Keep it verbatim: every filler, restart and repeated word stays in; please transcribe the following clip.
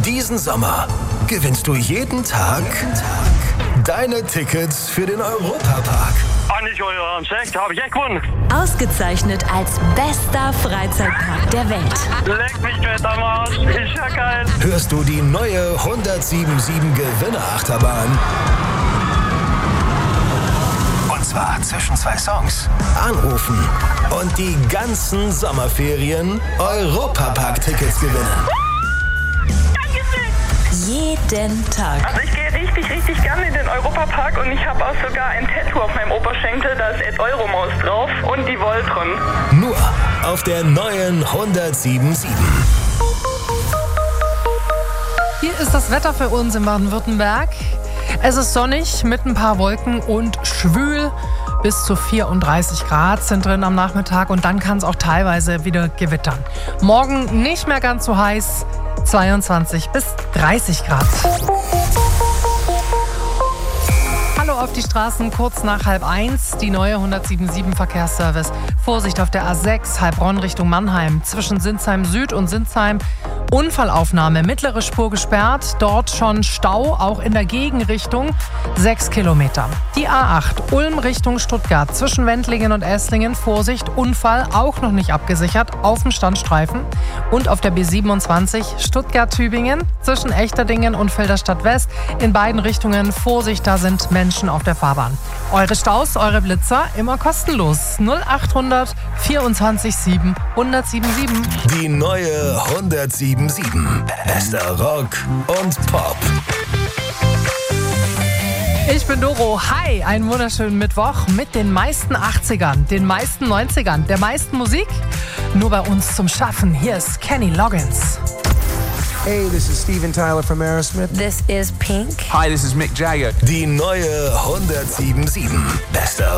Diesen Sommer gewinnst du jeden Tag, jeden Tag deine Tickets für den Europapark. Ah, nicht euer Ernst, echt? Hab ich echt gewonnen. Ausgezeichnet als bester Freizeitpark der Welt. Leck mich fett am Arsch. Ist ja geil. Hörst du die neue hundertsiebundsiebzig Gewinnerachterbahn? Und zwar zwischen zwei Songs. Anrufen und die ganzen Sommerferien Europapark-Tickets gewinnen. Jeden Tag. Also ich gehe richtig, richtig gerne in den Europapark und ich habe auch sogar ein Tattoo auf meinem Oberschenkel, da ist Ed Euromaus drauf und die Voltron. Nur auf der neuen hundertsiebundsiebzig. Hier ist das Wetter für uns in Baden-Württemberg. Es ist sonnig mit ein paar Wolken und schwül. Bis zu vierunddreißig Grad sind drin am Nachmittag und dann kann es auch teilweise wieder gewittern. Morgen nicht mehr ganz so heiß, zweiundzwanzig bis dreißig Grad. Hallo auf die Straßen, kurz nach halb eins, die neue hundertsiebundsiebzig Verkehrsservice. Vorsicht auf der A sechs, Heilbronn Richtung Mannheim, zwischen Sinsheim Süd und Sinsheim. Unfallaufnahme, mittlere Spur gesperrt, dort schon Stau, auch in der Gegenrichtung, sechs Kilometer. Die A acht, Ulm Richtung Stuttgart, zwischen Wendlingen und Esslingen, Vorsicht, Unfall, auch noch nicht abgesichert, auf dem Standstreifen. Und auf der B siebenundzwanzig, Stuttgart-Tübingen, zwischen Echterdingen und Filderstadt West, in beiden Richtungen, Vorsicht, da sind Menschen auf der Fahrbahn. Eure Staus, eure Blitzer, immer kostenlos. null achthundert vierundzwanzig sieben hundertsiebenundsiebzig. Die neue hundertsiebundsiebzig. Bester Rock und Pop. Ich bin Doro. Hi, einen wunderschönen Mittwoch mit den meisten achtzigern, den meisten neunzigern, der meisten Musik. Nur bei uns zum Schaffen. Hier ist Kenny Loggins. Hey, this is Steven Tyler from Aerosmith. This is Pink. Hi, this is Mick Jagger. Die neue hundertsiebundsiebzig. Bester